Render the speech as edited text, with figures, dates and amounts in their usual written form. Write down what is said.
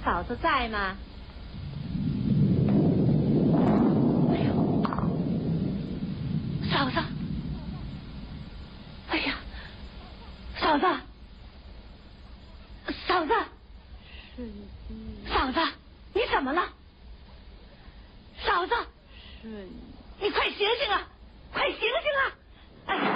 嫂子在吗？ 哎呦，嫂子！哎呀，嫂子，嫂子，嫂子，你怎么了？嫂子，你快醒醒啊！快醒醒啊！哎呀！